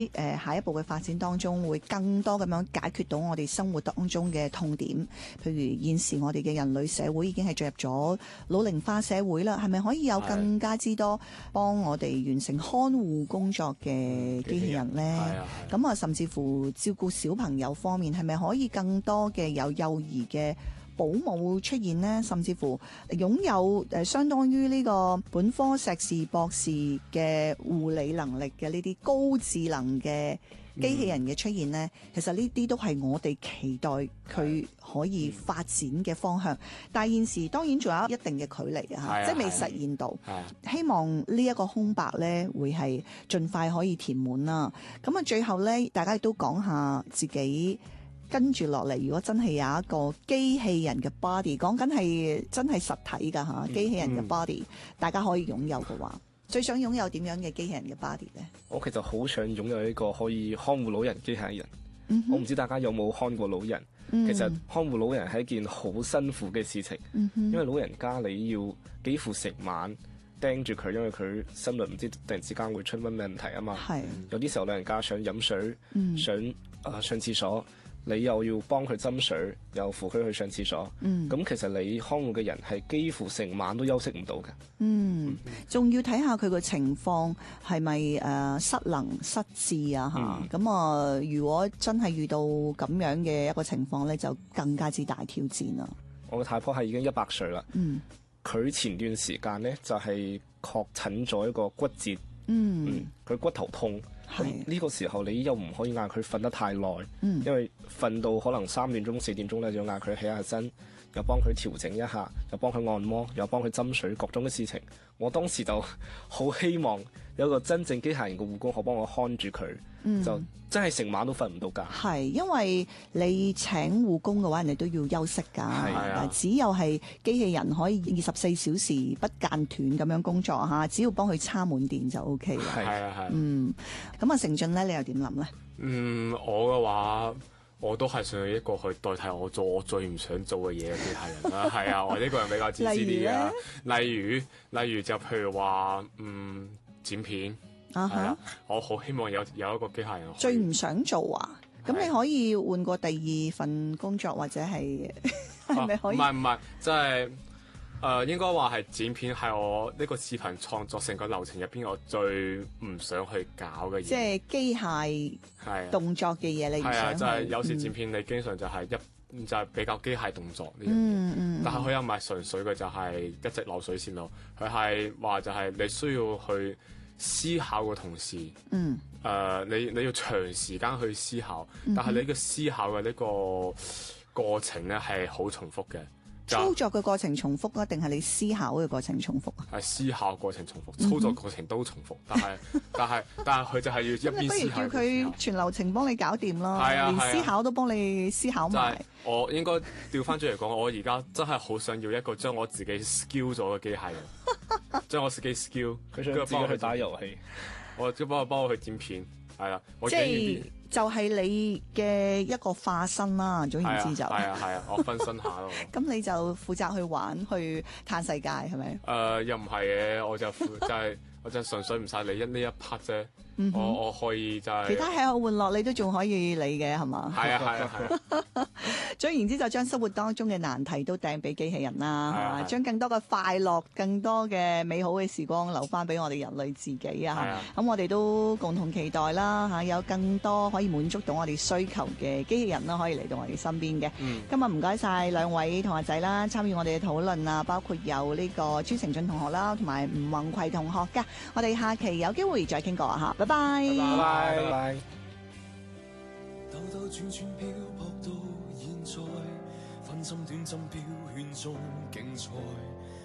下一步嘅發展當中，會更多咁樣解決到我哋生活當中嘅痛點。譬如現時我哋嘅人類社會已經係進入咗老齡化社會啦，係咪可以有更加之多幫我哋完成看護工作嘅機器人呢？咁啊，甚至乎照顧小朋友方面，係咪可以更多嘅有幼兒嘅保姆出現呢？甚至乎擁有相當於呢個本科碩士博士嘅護理能力嘅呢啲高智能嘅機器人嘅出現呢？其實呢啲都係我哋期待佢可以發展嘅方向。但係現時當然仲有一定嘅距離啊，即係未實現到。希望呢一個空白呢會係盡快可以填滿啦。咁啊，最後呢，大家亦都講下自己。跟住落嚟，如果真係有一個機器人嘅 body， 講緊係真係實體㗎嚇，機器人嘅 body，大家可以擁有嘅話，最想擁有點樣嘅機器人嘅 body 呢？ 我其實好想擁有一個可以看護老人機器人。我唔知大家有冇看過老人。其實看護老人係一件好辛苦嘅事情，因為老人家你要幾乎成晚盯住佢，因為佢心率唔知突然之間會出乜問題啊嘛。有啲時候老人家想飲水，想上廁所。你又要幫佢斟水，又扶佢去上廁所。咁其實你看護嘅人係幾乎成晚都休息唔到嘅。 仲要睇下佢個情況係咪失能失智啊嚇。咁如果真係遇到咁樣嘅一個情況咧，就更加之大挑戰啦。 我嘅太婆係已經100歲啦。佢前段時間咧就係確診咗一個骨折。佢骨頭痛。呢個時候你又唔可以嗌佢瞓得太耐，因為瞓到可能3點鐘4點鐘咧，就要嗌佢起下身，又幫佢調整一下，又幫佢按摩，又幫佢斟水，各種嘅事情。我當時就好希望有個真正機械人嘅護工可幫我看住佢，就真係成晚都瞓唔到覺。係因為你請護工嘅話，人哋都要休息㗎。但只有係機器人可以24小時不間斷咁樣工作嚇，只要幫佢插滿電就 OK 啦。咁啊，成俊咧，你又點諗咧？ 我嘅話，我都係想要一個去代替我做我最唔想做嘅嘢嘅機械人啦。係啊，我呢個人比較自私啲嘅。例如就譬如話，剪片。我好希望有一個機械人。 最唔想做啊？咁你可以換過第2份工作，或者係係咪可以？ 唔係，即係。應該話係剪片係我呢個視頻創作成個流程入邊我最唔想去搞嘅嘢。 即係機械動作嘅嘢，你唔想去。 就係有時剪片你經常就係就係比較機械動作呢樣嘢。但係佢又唔係純粹嘅就係一直流水線路，佢係話就係你需要去思考嘅同時，你要長時間去思考，但係你嘅思考嘅呢個過程咧係好重複嘅。 操作嘅過程重複啊，定係你思考嘅過程重複啊？ 係思考過程重複，操作過程都重複，但係佢就係要一邊思考。 不如叫佢全流程幫你搞掂咯，連思考都幫你思考埋。 我應該調翻轉嚟講，我而家真係好想要一個將我自己 skill 咗嘅機械人，將我自己 skill， 佢想自己去打遊戲， 我即幫我去剪片，係啦， 即係就係你嘅一個化身啦，總言之就係啊，我分身下咯。 咁你就負責去玩去嘆世界係咪？ 又唔係嘅，我就純粹唔使理呢一 part 啫。我可以就係其他吃喝玩樂你都仲可以理嘅係嘛？ 係啊。 總言之就將生活當中嘅難題都掟俾機器人啦，係嘛？將更多嘅快樂、更多嘅美好嘅時光留翻俾我哋人類自己啊！咁我哋都共同期待啦嚇，有更多可以滿足到我哋需求嘅機器人啦，可以嚟到我哋身邊嘅。今日唔該晒兩位同學仔啦，參與我哋嘅討論啊，包括有呢個朱成俊同學啦，同埋吳宏葵同學㗎。我哋下期有機會再傾過啊嚇，拜拜。 拜拜。 兜兜轉轉漂泊到現在，分針斷針標圈中競賽。